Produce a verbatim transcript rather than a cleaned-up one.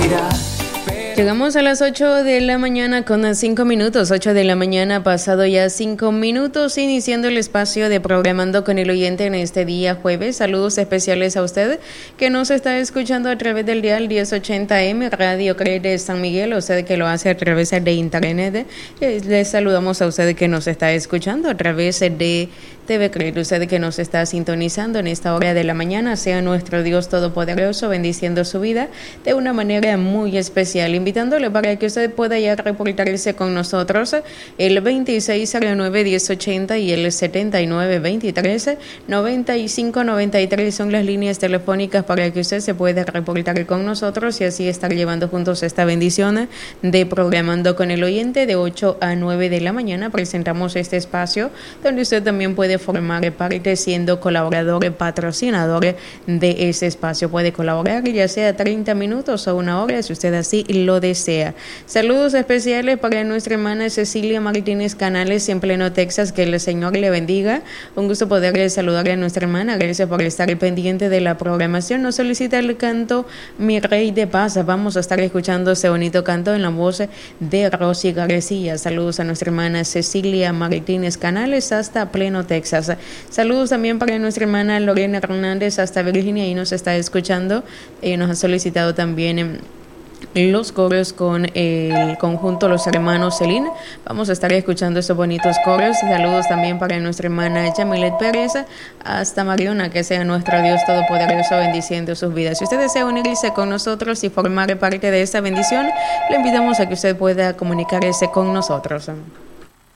Llegamos a las ocho de la mañana con cinco minutos, ocho de la mañana pasado ya cinco minutos, iniciando el espacio de Programando con el Oyente en este día jueves. Saludos especiales a usted que nos está escuchando a través del dial diez ochenta eme, Radio Creer de San Miguel, usted que lo hace a través de internet. Les saludamos a usted que nos está escuchando a través de T V Creer, usted que nos está sintonizando en esta hora de la mañana. Sea nuestro Dios Todopoderoso bendiciendo su vida de una manera muy especial, invitándole para que usted pueda ya reportarse con nosotros el veintiséis cero nueve diez ochenta y el setenta y nueve veintitrés noventa y cinco noventa y tres son las líneas telefónicas para que usted se pueda reportar con nosotros y así estar llevando juntos esta bendición de Programando con el Oyente. De ocho a nueve de la mañana presentamos este espacio donde usted también puede formar parte siendo colaborador, patrocinador de ese espacio. Puede colaborar ya sea treinta minutos o una hora si usted así lo desea. Saludos especiales para nuestra hermana Cecilia Martínez Canales en pleno Texas. Que el Señor le bendiga. Un gusto poderle saludar a nuestra hermana. Gracias por estar pendiente de la programación. Nos solicita el canto Mi Rey de Paz. Vamos a estar escuchando ese bonito canto en la voz de Rosy García. Saludos a nuestra hermana Cecilia Martínez Canales hasta pleno Texas. Saludos también para nuestra hermana Lorena Hernández hasta Virginia y nos está escuchando. Eh, nos ha solicitado también eh, los coros con el conjunto Los Hermanos Celín. Vamos a estar escuchando esos bonitos coros. Saludos también para nuestra hermana Yamilet Pérez hasta Mariona. Que sea nuestro Dios Todopoderoso bendiciendo sus vidas. Si usted desea unirse con nosotros y formar parte de esta bendición, le invitamos a que usted pueda comunicarse con nosotros.